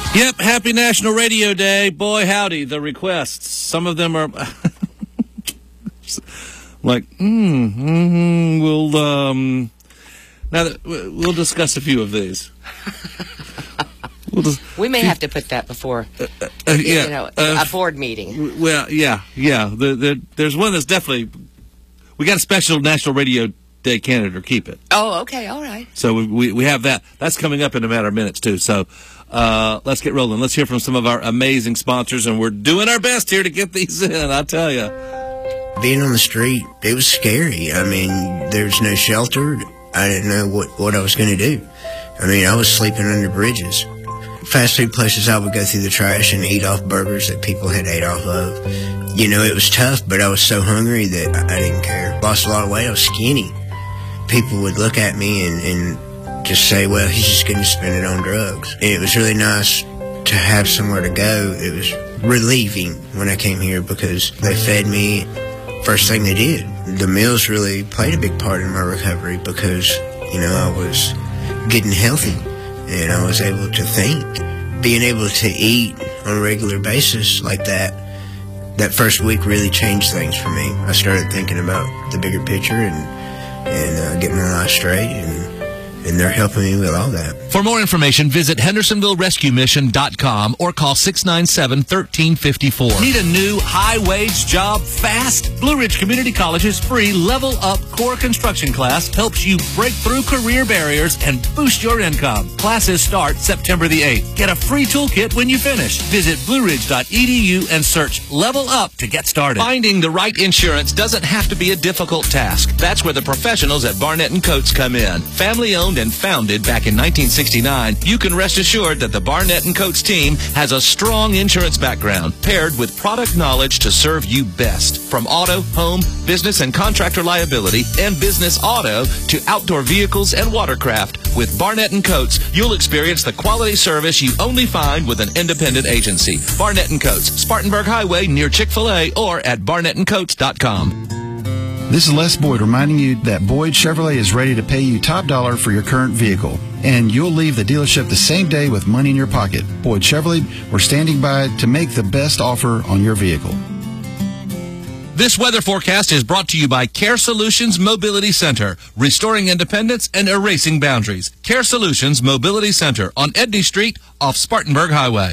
Yep, happy National Radio Day. Boy, howdy, the requests. Some of them are like, we'll discuss a few of these. We may have to put that before, a board meeting. Well, yeah. There's one that's definitely, we got a special National Radio Day candidate, or keep it. Oh, okay, all right. So we have that. That's coming up in a matter of minutes, too. So let's get rolling. Let's hear from some of our amazing sponsors, and we're doing our best here to get these in, I tell you. Being on the street, it was scary. I mean, there's no shelter. I didn't know what I was going to do. I mean, I was sleeping under bridges. Fast food places, I would go through the trash and eat off burgers that people had ate off of. You know, it was tough, but I was so hungry that I didn't care. Lost a lot of weight. I was skinny. People would look at me and just say, well, he's just going to spend it on drugs. And it was really nice to have somewhere to go. It was relieving when I came here because they fed me. First thing they did. The meals really played a big part in my recovery because, I was getting healthy and I was able to think. Being able to eat on a regular basis like that first week really changed things for me. I started thinking about the bigger picture and getting my life straight, and they're helping me with all that. For more information, visit HendersonvilleRescueMission.com or call 697-1354. Need a new high-wage job fast? Blue Ridge Community College's free Level Up Core Construction class helps you break through career barriers and boost your income. Classes start September the 8th. Get a free toolkit when you finish. Visit BlueRidge.edu and search Level Up to get started. Finding the right insurance doesn't have to be a difficult task. That's where the professionals at Barnett & Coates come in. Family-owned and founded back in 1969, you can rest assured that the Barnett & Coates team has a strong insurance background paired with product knowledge to serve you best. From auto, home, business and contractor liability, and business auto to outdoor vehicles and watercraft, with Barnett & Coates, you'll experience the quality service you only find with an independent agency. Barnett & Coates, Spartanburg Highway near Chick-fil-A or at barnettandcoates.com. This is Les Boyd reminding you that Boyd Chevrolet is ready to pay you top dollar for your current vehicle. And you'll leave the dealership the same day with money in your pocket. Boyd Chevrolet, we're standing by to make the best offer on your vehicle. This weather forecast is brought to you by Care Solutions Mobility Center, restoring independence and erasing boundaries. Care Solutions Mobility Center on Edney Street off Spartanburg Highway.